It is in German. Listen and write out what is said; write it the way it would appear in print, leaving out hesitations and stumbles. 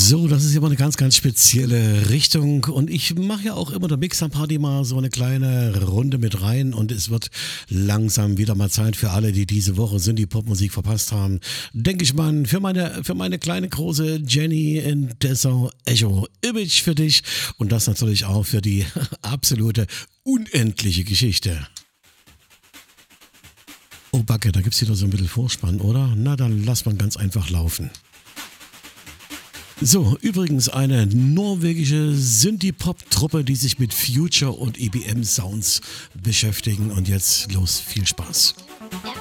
So, das ist ja mal eine ganz, ganz spezielle Richtung und ich mache ja auch immer der Mixer-Party mal so eine kleine Runde mit rein und es wird langsam wieder mal Zeit für alle, die diese Woche Synthie-Pop-Musik verpasst haben. Denke ich mal, für meine kleine große Jenny in Dessau Echo Image für dich und das natürlich auch für die absolute unendliche Geschichte. Oh Backe, da gibt's wieder so ein bisschen Vorspann, oder? Na, dann lass man ganz einfach laufen. So, übrigens eine norwegische Synthie-Pop-Truppe, die sich mit Future und EBM-Sounds beschäftigen. Und jetzt los, viel Spaß.